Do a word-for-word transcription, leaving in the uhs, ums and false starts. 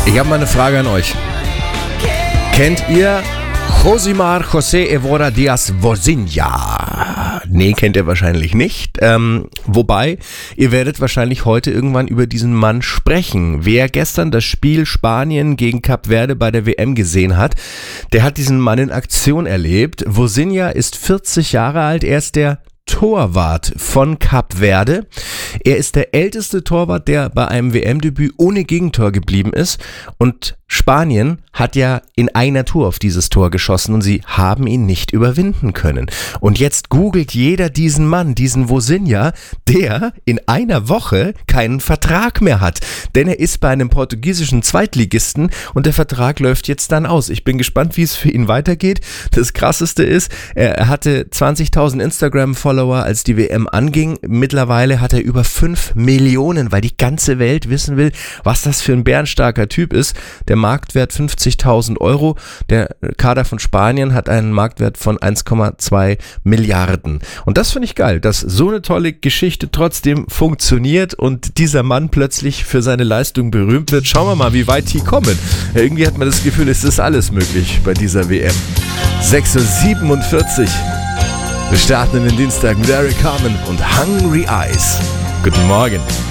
Ich habe mal eine Frage an euch. Kennt ihr Josimar José Evora Díaz Vozinha? Nee, kennt ihr wahrscheinlich nicht. Ähm, wobei, ihr werdet wahrscheinlich heute irgendwann über diesen Mann sprechen. Wer gestern das Spiel Spanien gegen Kap Verde bei der W M gesehen hat, der hat diesen Mann in Aktion erlebt. Vozinha ist vierzig Jahre alt, er ist der Torwart von Kap Verde. Er ist der älteste Torwart, der bei einem W M-Debüt ohne Gegentor geblieben ist, und Spanien hat ja in einer Tour auf dieses Tor geschossen und sie haben ihn nicht überwinden können. Und jetzt googelt jeder diesen Mann, diesen Vozinha, der in einer Woche keinen Vertrag mehr hat. Denn er ist bei einem portugiesischen Zweitligisten und der Vertrag läuft jetzt dann aus. Ich bin gespannt, wie es für ihn weitergeht. Das Krasseste ist, er hatte zwanzigtausend Instagram-Follower, als die W M anging. Mittlerweile hat er über fünf Millionen, weil die ganze Welt wissen will, was das für ein bärenstarker Typ ist. Der Marktwert fünfzigtausend Euro. Der Kader von Spanien hat einen Marktwert von eins Komma zwei Milliarden. Und das finde ich geil, dass so eine tolle Geschichte trotzdem funktioniert und dieser Mann plötzlich für seine Leistung berühmt wird. Schauen wir mal, wie weit die kommen. Irgendwie hat man das Gefühl, es ist alles möglich bei dieser W M. sechs Uhr siebenundvierzig. Wir starten in den Dienstag mit Eric Carmen und Hungry Eyes. Guten Morgen.